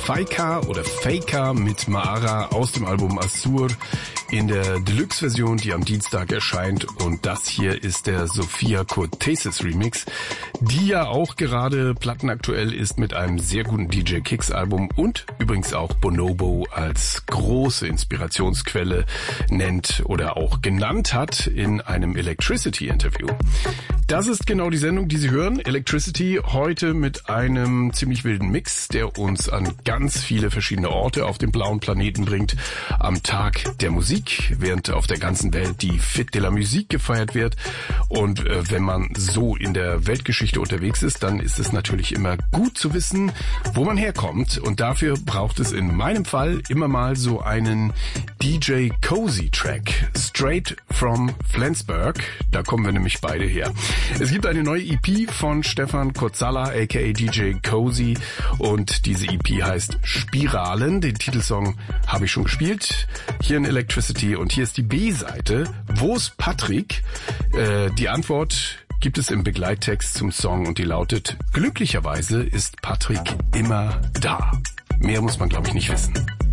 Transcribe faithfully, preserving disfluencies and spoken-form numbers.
Faika oder Faker mit Maara aus dem Album Assur in der Deluxe-Version, die am Dienstag erscheint. Und das hier ist der Sophia Cortesis Remix, die ja auch gerade plattenaktuell ist mit einem sehr guten D J Kicks Album und übrigens auch Bonobo als große Inspirationsquelle nennt oder auch genannt hat in einem Electricity-Interview. Das ist genau die Sendung, die Sie hören. Electricity heute mit einem ziemlich wilden Mix, der uns an ganz viele verschiedene Orte auf dem blauen Planeten bringt. Am Tag der Musik, während auf der ganzen Welt die Fête de la Musique gefeiert wird. Und äh, wenn man so in der Weltgeschichte unterwegs ist, dann ist es natürlich immer gut zu wissen, wo man herkommt. Und dafür braucht es in meinem Fall immer mal so einen D J Cozy Track. Straight from Flensburg. Da kommen wir nämlich beide her. Es gibt eine neue E P von Stefan Kotzalla, aka D J Cozy, und diese E P heißt Spiralen. Den Titelsong habe ich schon gespielt, hier in Electricity, und hier ist die B-Seite. Wo's Patrick? Äh, die Antwort gibt es im Begleittext zum Song und die lautet: Glücklicherweise ist Patrick immer da. Mehr muss man, glaube ich, nicht wissen.